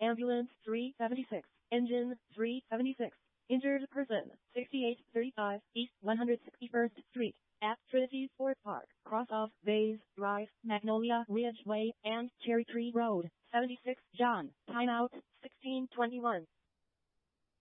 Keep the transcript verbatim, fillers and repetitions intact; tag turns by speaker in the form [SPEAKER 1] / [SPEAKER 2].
[SPEAKER 1] Ambulance three seventy-six. Engine three seventy-six. Injured person, sixty-eight thirty-five East one hundred sixty-first Street, at Trinity Sports Park, cross of Bays Drive, Magnolia Ridge Way, and Cherry Tree Road, seventy-six John, timeout, sixteen twenty-one.